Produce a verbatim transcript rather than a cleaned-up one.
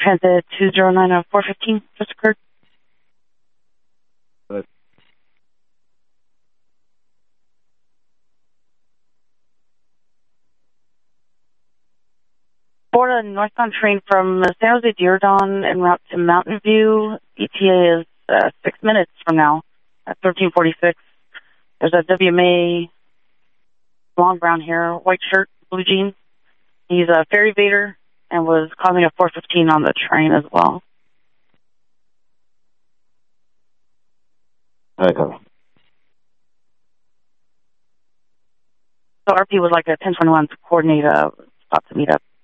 transit two zero nine uh, four fifteen just occurred. Good. Board a northbound train from uh, San Jose Diridon en route to Mountain View. E T A is uh, six minutes from now at thirteen forty-six. There's a W M A, long brown hair, white shirt, blue jeans. He's a ferry vader and was causing a four fifteen on the train as well. Okay. So R P would like a ten twenty-one to coordinate a spot to meet up.